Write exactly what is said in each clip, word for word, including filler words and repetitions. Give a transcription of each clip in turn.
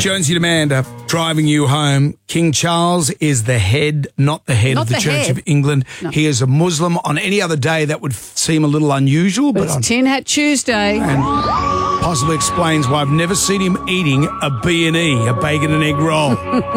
Jonesy and Amanda driving you home. King Charles is the head, not the head Not of the, the Church head. of England. No. He is a Muslim. On any other day, that would f- seem a little unusual, But but it's on, Tin Hat Tuesday. and possibly explains why I've never seen him eating a B and E, a bacon and egg roll.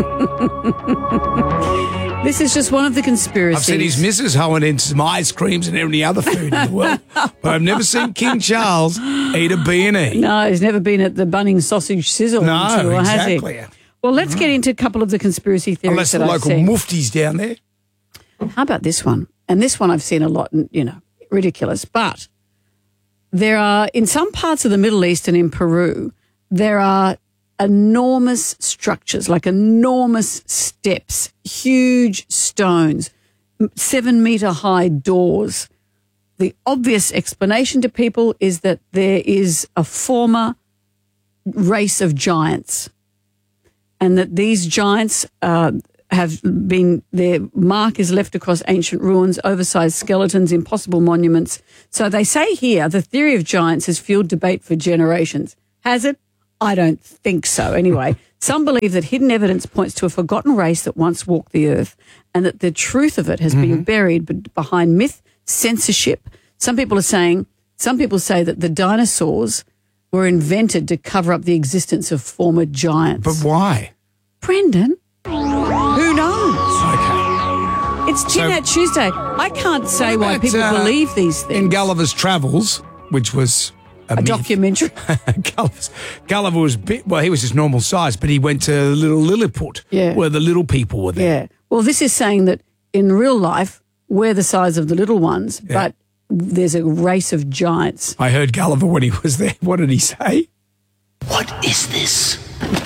This is just one of the conspiracies. I've seen his missus hoeing in some ice creams and any other food in the world, but I've never seen King Charles eat a B and E. No, he's never been at the Bunnings Sausage Sizzle No, tour, exactly. has he? Well, let's get into a couple of the conspiracy theories Unless that the I've local seen. mufti's down there. How about this one? And this one I've seen a lot, and, you know, ridiculous. But there are, in some parts of the Middle East and in Peru, there are enormous structures, like enormous steps, huge stones, seven metre high doors. The obvious explanation to people is that there is a former race of giants, and that these giants uh, have been, their mark is left across ancient ruins, oversized skeletons, impossible monuments. So they say here the theory of giants has fueled debate for generations. Has it? I don't think so. Anyway, some believe that hidden evidence points to a forgotten race that once walked the earth, and that the truth of it has been buried b- behind myth, censorship. Some people are saying, some people say that the dinosaurs were invented to cover up the existence of former giants. But why? Brendan, who knows? Okay. It's Tin So- Hat Tuesday. I can't say What why about, people uh, believe these things. In Gulliver's Travels, which was a, a myth. documentary. Gulliver's, Gulliver was big, well, he was just normal size, but he went to little Lilliput, Yeah. where the little people were there. Yeah. Well, this is saying that in real life, we're the size of the little ones, but there's a race of giants. I heard Gulliver when he was there. What did he say? What is this?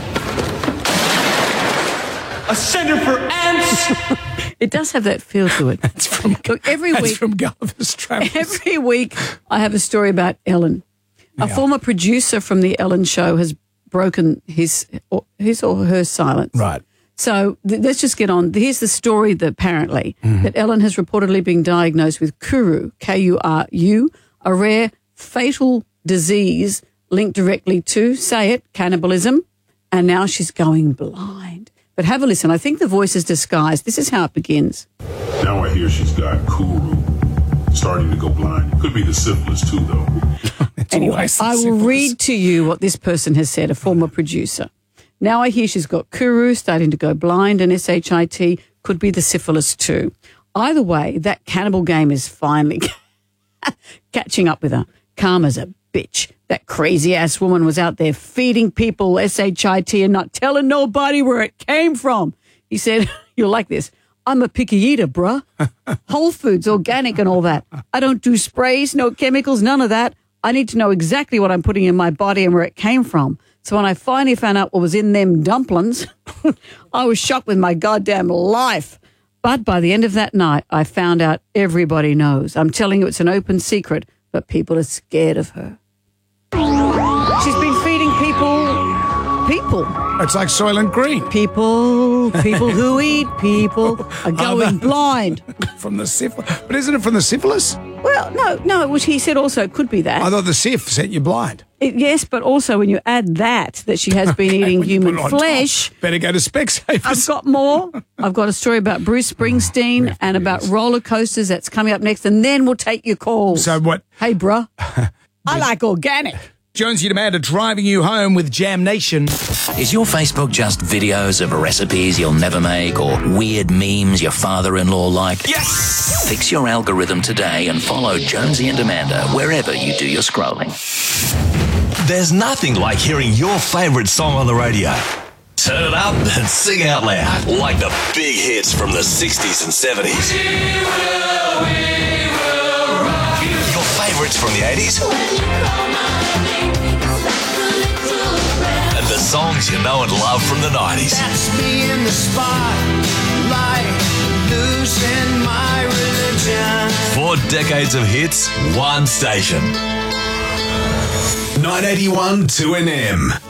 A center for ants? It does have that feel to it. It's from, Look, every that's week, from Gulliver's Travels. every week, I have a story about Ellen. A Yeah. former producer from the Ellen Show has broken his or, his or her silence. Right. So th- let's just get on. Here's the story that apparently Mm-hmm. that Ellen has reportedly been diagnosed with Kuru, K U R U, a rare fatal disease linked directly to, say it, cannibalism, and now she's going blind. But have a listen. I think the voice is disguised. This is how it begins. Now I hear she's got Kuru, starting to go blind. Could be the syphilis too, though. Anyway, always the I will syphilis. read to you what this person has said, a former producer. Now I hear she's got Kuru, starting to go blind, and S H I T could be the syphilis too. Either way, that cannibal game is finally catching up with her. Karma's a bitch. That crazy-ass woman was out there feeding people S H I T and not telling nobody where it came from. He said, you'll like this, I'm a picky eater, bruh. Whole foods, organic and all that. I don't do sprays, no chemicals, none of that. I need to know exactly what I'm putting in my body and where it came from. So when I finally found out what was in them dumplings, I was shocked with my goddamn life. But by the end of that night, I found out everybody knows. I'm telling you, it's an open secret, but people are scared of her. She's been feeding people, people, It's like Soylent Green people, people who eat people are going no. blind. from the syphilis. But isn't it from the syphilis? Well, no, no, which he said also it could be that. I thought the syph set you blind. It, yes, but also when you add that, that she has been eating When you human put it on flesh. top, better go to Specsavers. I've got more. I've got a story about Bruce Springsteen and about roller coasters that's coming up next, and then we'll take your calls. So what? Hey, bruh, I like organic. Jonesy and Amanda driving you home with Jam Nation. Is your Facebook just videos of recipes you'll never make or weird memes your father-in-law liked? Yes! Fix your algorithm today and follow Jonesy and Amanda wherever you do your scrolling. There's nothing like hearing your favourite song on the radio. Turn it up and sing out loud. Like the big hits from the sixties and seventies. We will, we will rock you. Your favourites from the eighties. And the songs you know and love from the nineties. That's me in the spotlight, losing my religion. Four decades of hits, one station. nine eighty-one two N M.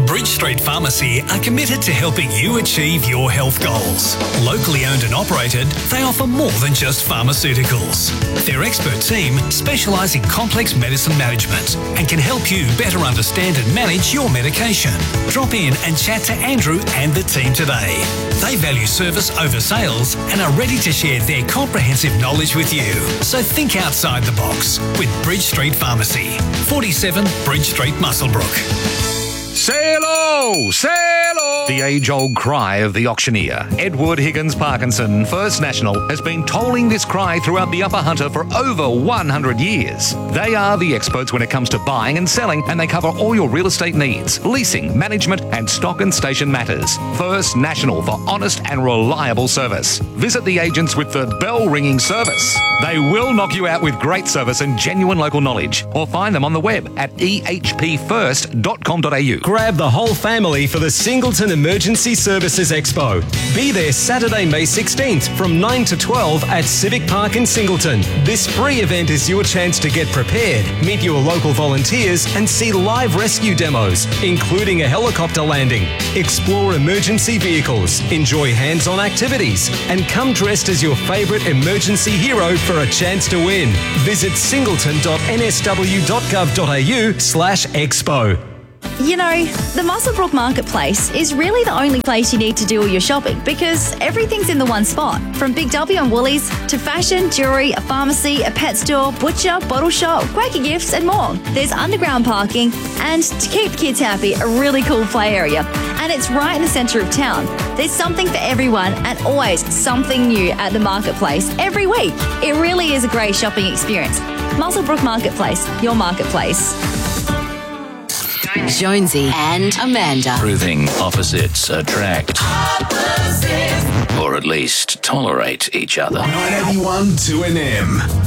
Bridge Street Pharmacy are committed to helping you achieve your health goals. Locally owned and operated, they offer more than just pharmaceuticals. Their expert team specialise in complex medicine management and can help you better understand and manage your medication. Drop in and chat to Andrew and the team today. They value service over sales and are ready to share their comprehensive knowledge with you. So think outside the box with Bridge Street Pharmacy, forty-seven Bridge Street, Muswellbrook. Sail-o! Sail-o! The age-old cry of the auctioneer, Edward Higgins Parkinson, First National, has been tolling this cry throughout the Upper Hunter for over one hundred years. They are the experts when it comes to buying and selling, and they cover all your real estate needs, leasing, management, and stock and station matters. First National for honest and reliable service. Visit the agents with the bell-ringing service. They will knock you out with great service and genuine local knowledge, or find them on the web at e h p first dot com dot a u. Grab the whole family for the Singleton Emergency Services Expo. Be there Saturday, May sixteenth from nine to twelve at Civic Park in Singleton. This free event is your chance to get prepared, meet your local volunteers and see live rescue demos, including a helicopter landing. Explore emergency vehicles, enjoy hands-on activities and come dressed as your favourite emergency hero for a chance to win. Visit singleton dot n s w dot gov dot a u slash expo. You know, the Muswellbrook Marketplace is really the only place you need to do all your shopping because everything's in the one spot. From Big W and Woolies to fashion, jewellery, a pharmacy, a pet store, butcher, bottle shop, Quaker Gifts and more. There's underground parking and, to keep kids happy, a really cool play area. And it's right in the centre of town. There's something for everyone and always something new at the Marketplace every week. It really is a great shopping experience. Muswellbrook Marketplace, your marketplace. Jonesy and Amanda. Proving opposites attract. Opposites. Or at least tolerate each other. nine eighty-one two N M.